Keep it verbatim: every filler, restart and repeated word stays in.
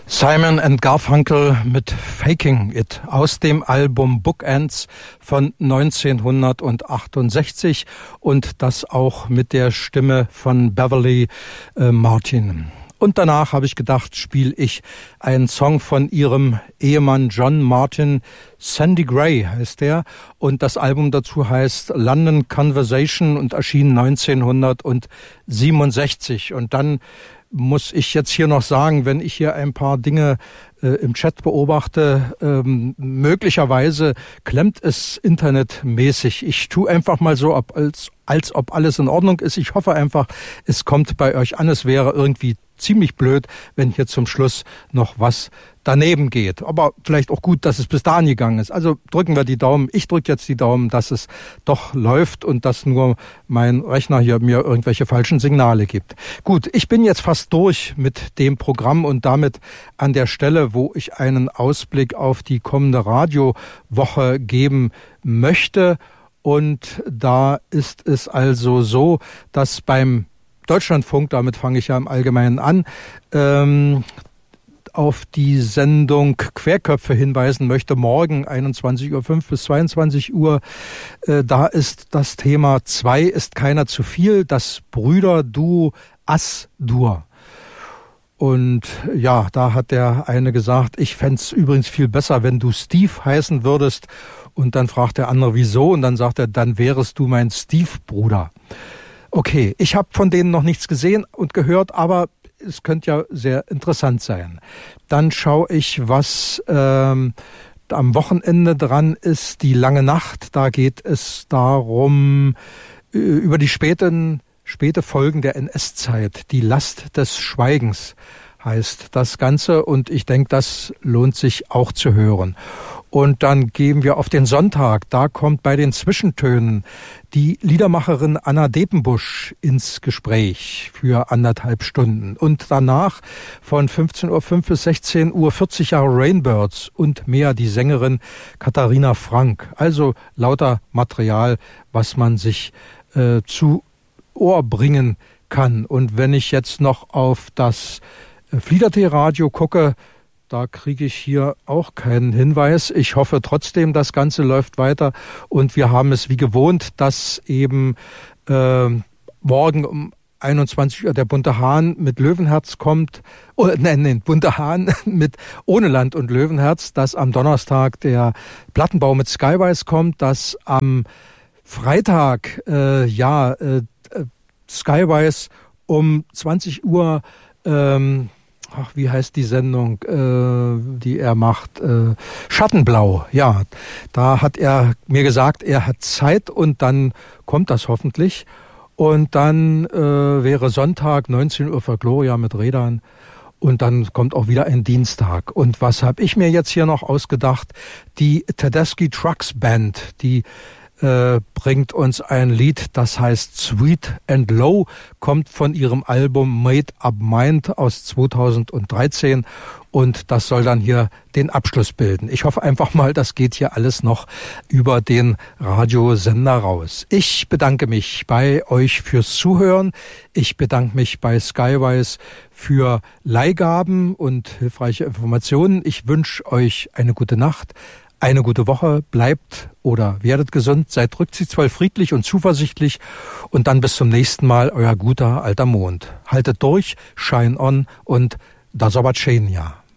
Simon and Garfunkel mit Faking It aus dem Album Bookends von neunzehnhundertachtundsechzig und das auch mit der Stimme von Beverly äh, Martin. Und danach habe ich gedacht, spiele ich einen Song von ihrem Ehemann John Martin, Sandy Gray heißt der, und das Album dazu heißt London Conversation und erschien neunzehnhundertsiebenundsechzig. Und dann muss ich jetzt hier noch sagen, wenn ich hier ein paar Dinge äh, im Chat beobachte, ähm, möglicherweise klemmt es internetmäßig. Ich tue einfach mal so, ob, als, als ob alles in Ordnung ist. Ich hoffe einfach, es kommt bei euch an. Es wäre irgendwie ziemlich blöd, wenn hier zum Schluss noch was daneben geht. Aber vielleicht auch gut, dass es bis dahin gegangen ist. Also drücken wir die Daumen. Ich drücke jetzt die Daumen, dass es doch läuft und dass nur mein Rechner hier mir irgendwelche falschen Signale gibt. Gut, ich bin jetzt fast durch mit dem Programm und damit an der Stelle, wo ich einen Ausblick auf die kommende Radiowoche geben möchte. Und da ist es also so, dass beim Deutschlandfunk, damit fange ich ja im Allgemeinen an, ähm, auf die Sendung Querköpfe hinweisen möchte. Morgen einundzwanzig Uhr fünf bis zweiundzwanzig Uhr. Äh, da ist das Thema zwei ist keiner zu viel, das Brüderduo As-Dur. Und ja, da hat der eine gesagt, ich fänd's übrigens viel besser, wenn du Steve heißen würdest. Und dann fragt der andere, wieso? Und dann sagt er, dann wärest du mein Steve-Bruder. Okay, ich habe von denen noch nichts gesehen und gehört, aber es könnte ja sehr interessant sein. Dann schaue ich, was ähm, am Wochenende dran ist, die lange Nacht. Da geht es darum, über die späten, späte Folgen der N S-Zeit. Die Last des Schweigens heißt das Ganze und ich denke, das lohnt sich auch zu hören. Und dann gehen wir auf den Sonntag. Da kommt bei den Zwischentönen die Liedermacherin Anna Depenbusch ins Gespräch für anderthalb Stunden. Und danach von fünfzehn Uhr fünf bis sechzehn Uhr vierzig Jahre Rainbirds und mehr die Sängerin Katharina Frank. Also lauter Material, was man sich äh, zu Ohr bringen kann. Und wenn ich jetzt noch auf das äh, Fliedertee-Radio gucke, da kriege ich hier auch keinen Hinweis. Ich hoffe trotzdem, das Ganze läuft weiter. Und wir haben es wie gewohnt, dass eben äh, morgen um einundzwanzig Uhr der Bunte Hahn mit Löwenherz kommt. Oh, nein, nein, Bunte Hahn mit Ohne Land und Löwenherz. Dass am Donnerstag der Plattenbau mit Skywise kommt. Dass am Freitag, äh, ja, äh, Skywise um zwanzig Uhr... Ähm, Ach, wie heißt die Sendung, äh, die er macht? Äh, Schattenblau, ja. Da hat er mir gesagt, er hat Zeit und dann kommt das hoffentlich. Und dann äh, wäre Sonntag neunzehn Uhr für Gloria mit Rädern und dann kommt auch wieder ein Dienstag. Und was habe ich mir jetzt hier noch ausgedacht? Die Tedeschi Trucks Band, die Äh, bringt uns ein Lied, das heißt Sweet and Low, kommt von ihrem Album Made Up Mind aus zweitausenddreizehn und das soll dann hier den Abschluss bilden. Ich hoffe einfach mal, das geht hier alles noch über den Radiosender raus. Ich bedanke mich bei euch fürs Zuhören. Ich bedanke mich bei Skywise für Leihgaben und hilfreiche Informationen. Ich wünsche euch eine gute Nacht. Eine gute Woche, bleibt oder werdet gesund, seid rücksichtsvoll, friedlich und zuversichtlich und dann bis zum nächsten Mal, euer guter alter Mond. Haltet durch, shine on und da zobaczenia.